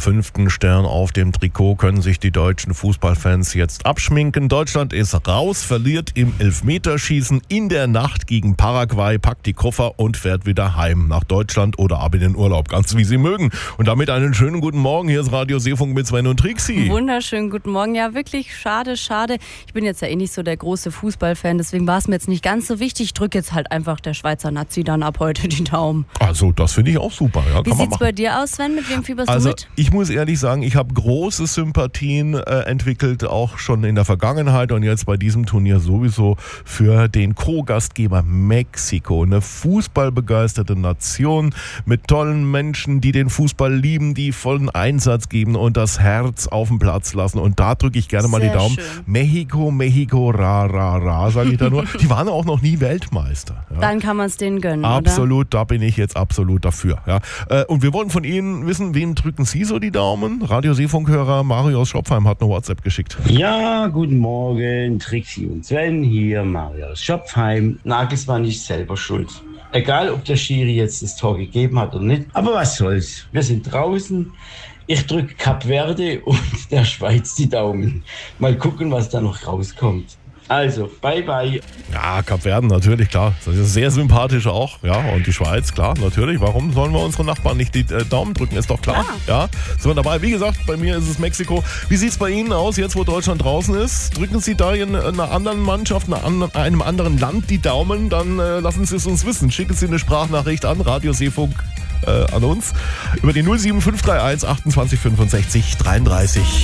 5. Stern auf dem Trikot können sich die deutschen Fußballfans jetzt abschminken. Deutschland ist raus, verliert im Elfmeterschießen in der Nacht gegen Paraguay, packt die Koffer und fährt wieder heim nach Deutschland oder ab in den Urlaub, ganz wie sie mögen. Und damit einen schönen guten Morgen. Hier ist Radio Seefunk mit Sven und Trixi. Wunderschönen guten Morgen. Ja, wirklich schade. Ich bin jetzt ja nicht so der große Fußballfan, deswegen war es mir jetzt nicht ganz so wichtig. Ich drücke jetzt halt einfach der Schweizer Nazi dann ab heute die Daumen. Also das finde ich auch super. Ja, wie sieht es bei dir aus, Sven? Mit wem fieberst du mit? Ich muss ehrlich sagen, ich habe große Sympathien entwickelt, auch schon in der Vergangenheit und jetzt bei diesem Turnier sowieso für den Co-Gastgeber Mexiko. Eine fußballbegeisterte Nation mit tollen Menschen, die den Fußball lieben, die vollen Einsatz geben und das Herz auf den Platz lassen. Und da drücke ich gerne mal die Daumen. Schön. Mexico, ra, ra, ra, sage ich da nur. Die waren auch noch nie Weltmeister. Ja. Dann kann man es denen gönnen, absolut, oder? Da bin ich jetzt absolut dafür. Ja. Und wir wollen von Ihnen wissen, wen drücken Sie so die Daumen? Radio Seefunkhörer Mario aus Schopfheim hat eine WhatsApp geschickt. Ja, guten Morgen, Trixi und Sven, hier Mario aus Schopfheim. Nagelsmann ist selber schuld. Egal, ob der Schiri jetzt das Tor gegeben hat oder nicht. Aber was soll's, wir sind draußen. Ich drücke Kap Verde und der Schweiz die Daumen. Mal gucken, was da noch rauskommt. Also, bye bye. Ja, Kap Verden natürlich, klar. Das ist sehr sympathisch auch. Ja, und die Schweiz, klar, natürlich. Warum sollen wir unseren Nachbarn nicht die Daumen drücken? Ist doch klar. Ja, sind wir dabei. Wie gesagt, bei mir ist es Mexiko. Wie sieht es bei Ihnen aus, jetzt wo Deutschland draußen ist? Drücken Sie da in einer anderen Mannschaft, einem anderen Land die Daumen? Dann lassen Sie es uns wissen. Schicken Sie eine Sprachnachricht an Radio Seefunk an uns über die 07531 28 65 33.